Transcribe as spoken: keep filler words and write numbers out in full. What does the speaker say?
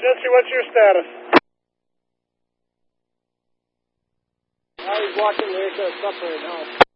Emergency, what's your status? Uh, he's watching the H S up right now.